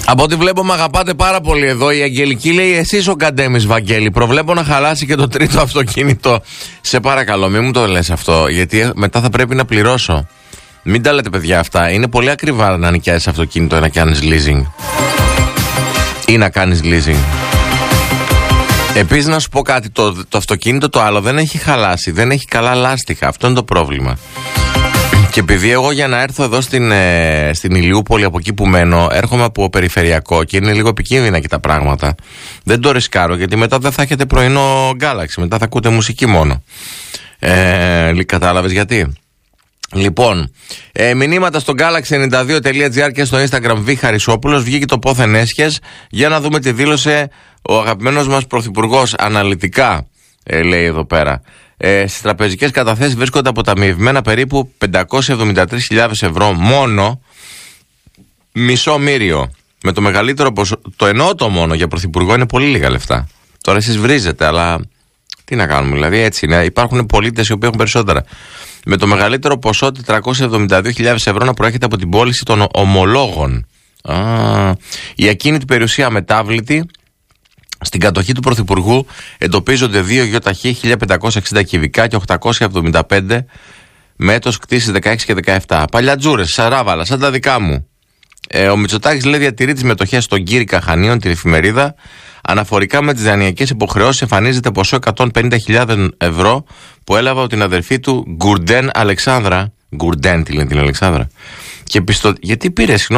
Από ό,τι βλέπω, με αγαπάτε πάρα πολύ εδώ. Η Αγγελική λέει: εσείς ο Καντέμις, Βαγγέλη. Προβλέπω να χαλάσει και το τρίτο αυτοκίνητο. Σε παρακαλώ, μην μου το λες αυτό, γιατί μετά θα πρέπει να πληρώσω. Μην τα λέτε, παιδιά, αυτά. Είναι πολύ ακριβά να νοικιάσεις αυτοκίνητο ή να κάνεις leasing. Ή να κάνεις leasing. Επίσης, να σου πω κάτι: το αυτοκίνητο το άλλο δεν έχει χαλάσει, δεν έχει καλά λάστιχα. Αυτό είναι το πρόβλημα. Και επειδή εγώ για να έρθω εδώ στην Ηλιούπολη, από εκεί που μένω, έρχομαι από περιφερειακό και είναι λίγο επικίνδυνα και τα πράγματα. Δεν το ρισκάρω, γιατί μετά δεν θα έχετε πρωινό Galaxy, μετά θα ακούτε μουσική μόνο. Κατάλαβες γιατί? Λοιπόν, μηνύματα στο galaxy92.gr και στο Instagram Β. Χαρισόπουλος. Βγήκε το πόθεν έσχες. Για να δούμε τι δήλωσε ο αγαπημένος μας πρωθυπουργός αναλυτικά, λέει εδώ πέρα. Στις τραπεζικές καταθέσεις βρίσκονται αποταμιευμένα περίπου 573.000 ευρώ μόνο, μισό μύριο. Με το μεγαλύτερο ποσό, το εννοώ το μόνο, για πρωθυπουργό είναι πολύ λίγα λεφτά. Τώρα εσείς βρίζετε, αλλά τι να κάνουμε, δηλαδή έτσι είναι. Υπάρχουν πολίτες οι οποίοι έχουν περισσότερα. Με το μεγαλύτερο ποσό 472.000 ευρώ να προέρχεται από την πώληση των ομολόγων. Η ακίνητη περιουσία μετάβλητη. Στην κατοχή του Πρωθυπουργού εντοπίζονται 2 γιοταχή 1560 κυβικά και 875 μέτος κτήσης 16 και 17. Παλιατζούρες, σαράβαλα, σαν τα δικά μου. Ο Μητσοτάκης λέει διατηρεί τις μετοχές στον Κύρικα Χανίων, την εφημερίδα. Αναφορικά με τις δανειακές υποχρεώσεις εμφανίζεται ποσό 150.000 ευρώ που έλαβε από την αδερφή του Γκουρντέν Αλεξάνδρα. Γκουρντέν τη λένε την Αλεξάνδρα. Και γιατί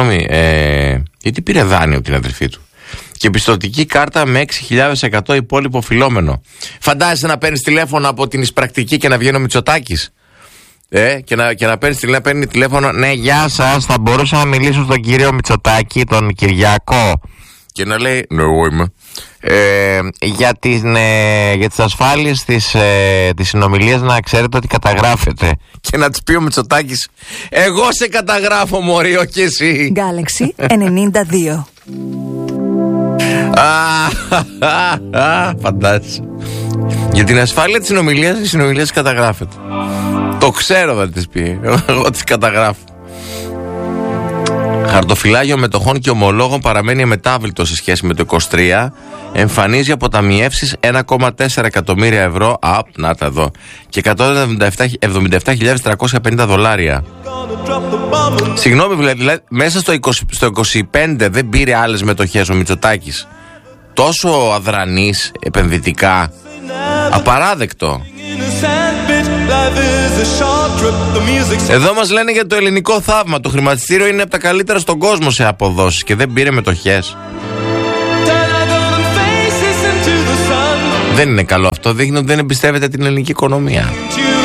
πήρε δάνειο από την αδερφή του. Και πιστωτική κάρτα με 6.100 υπόλοιπο οφειλόμενο. Φαντάζεσαι να παίρνεις τηλέφωνο από την εισπρακτική και να βγαίνει ο Μητσοτάκης. Και να παίρνει τηλέφωνο. Ναι, γεια σας, θα μπορούσα να μιλήσω στον κύριο Μητσοτάκη, τον Κυριάκο. Και να λέει, ναι, εγώ είμαι. Για τις ασφάλειες της συνομιλίας να ξέρετε ότι καταγράφετε. Και να της πει ο Μητσοτάκης, εγώ σε καταγράφω, μωρίο, και εσύ. Galaxy 92. Φαντάζεσαι. Για την ασφάλεια της συνομιλίας, η συνομιλία της καταγράφεται. Το ξέρω, θα της πει. Εγώ της καταγράφω. Χαρτοφυλάκιο μετοχών και ομολόγων παραμένει αμετάβλητο σε σχέση με το 23. Εμφανίζει αποταμιεύσεις 1,4 εκατομμύρια ευρώ. Να τα δω. Και 177.350 δολάρια. Συγγνώμη, δηλαδή μέσα στο 25 δεν πήρε άλλες μετοχές ο Μητσοτάκης? Τόσο αδρανής επενδυτικά. Απαράδεκτο. Εδώ μας λένε για το ελληνικό θαύμα. Το χρηματιστήριο είναι από τα καλύτερα στον κόσμο σε αποδόσεις και δεν πήρε μετοχές. Δεν είναι καλό αυτό. Δείχνει ότι δεν εμπιστεύεται την ελληνική οικονομία.